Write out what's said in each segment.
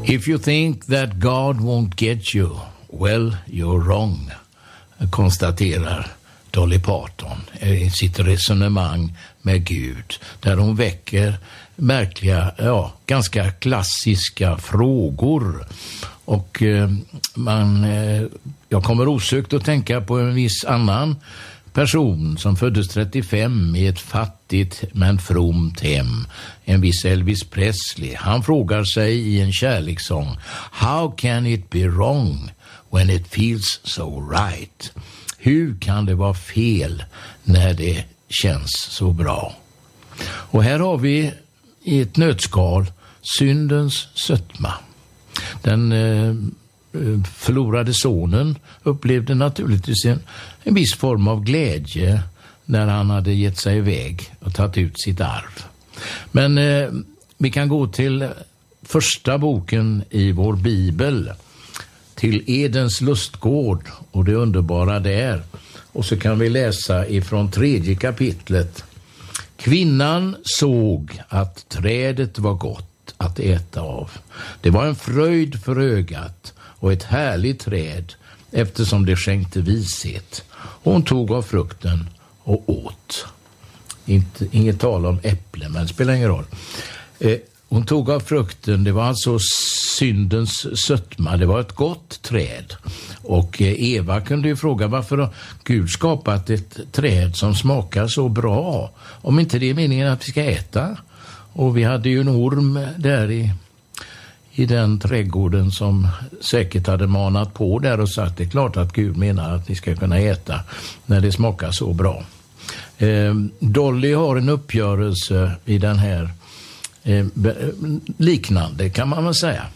If you think that God won't get you, well, you're wrong, konstaterar Dolly Parton i sitt resonemang med Gud, där hon väcker märkliga, ganska klassiska frågor. Och jag kommer osökt att tänka på en viss annan person som föddes 35 i ett fattigt men fromt hem, en viss Elvis Presley. Han frågar sig i en kärlekssång: How can it be wrong when it feels so right? Hur kan det vara fel när det känns så bra? Och här har vi i ett nötskal syndens sötma. Den förlorade sonen upplevde naturligtvis en viss form av glädje när han hade gett sig iväg och tagit ut sitt arv. Men vi kan gå till första boken i vår bibel, till Edens lustgård och det underbara där. Och så kan vi läsa ifrån 3:e kapitlet. Kvinnan såg att trädet var gott att äta av. Det var en fröjd för ögat och ett härligt träd eftersom det skänkte vishet. Hon tog av frukten och åt. Inget tal om äpple, men det spelar ingen roll. Hon tog av frukten, det var alltså syndens sötma, det var ett gott träd. Och Eva kunde ju fråga varför har Gud skapat ett träd som smakar så bra, om inte det är meningen att vi ska äta. Och vi hade ju en orm där i den trädgården som säkert hade manat på där och sagt det är klart att Gud menar att vi ska kunna äta när det smakar så bra. Dolly har en uppgörelse i den här liknande kan man väl säga.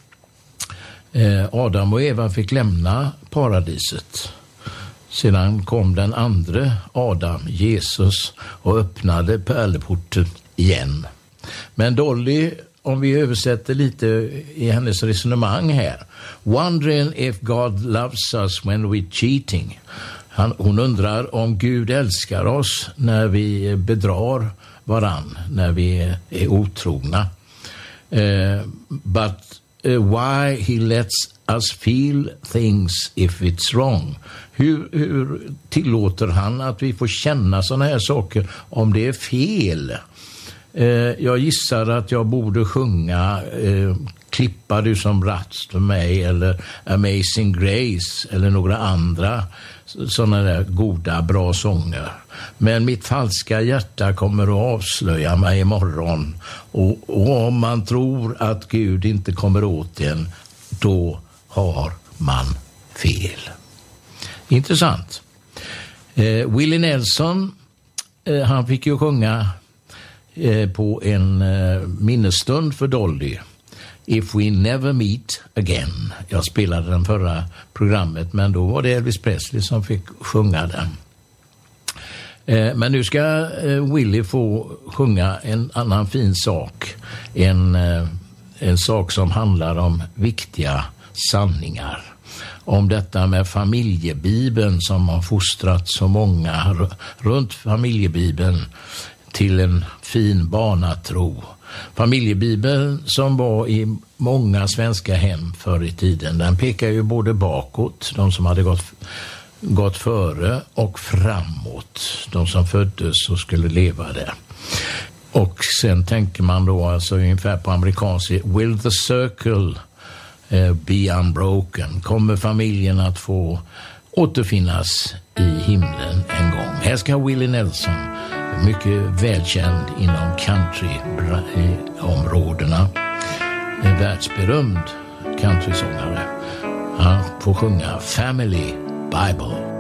Adam och Eva fick lämna paradiset. Sedan kom den andra Adam, Jesus, och öppnade pärleporten igen. Men Dolly, om vi översätter lite i hennes resonemang här, wondering if God loves us when we're cheating. Hon undrar om Gud älskar oss när vi bedrar varann, när vi är otrogna. But why he lets us feel things if it's wrong. Hur tillåter han att vi får känna såna här saker om det är fel? Jag gissar att jag borde sjunga Klippa du som rast för mig eller Amazing Grace eller några andra sådana där goda, bra sånger. Men mitt falska hjärta kommer att avslöja mig imorgon. Och om man tror att Gud inte kommer åt en, då har man fel. Intressant. Willie Nelson, han fick ju sjunga på en minnesstund för Dolly, If We Never Meet Again. Jag spelade den förra programmet, men då var det Elvis Presley som fick sjunga den. Men nu ska Willie få sjunga en annan fin sak. En sak som handlar om viktiga sanningar. Om detta med familjebibeln som har fostrat så många runt familjebibeln till en fin barnatro. Familjebibeln som var i många svenska hem förr i tiden, den pekar ju både bakåt, de som hade gått före, och framåt, de som föddes och skulle leva där. Och sen tänker man då alltså ungefär på amerikansk, will the circle be unbroken? Kommer familjen att få återfinnas i himlen en gång? Här ska Willie Nelson, mycket välkänd inom country-områdena, en världsberömd countrysångare. Han får sjunga Family Bible.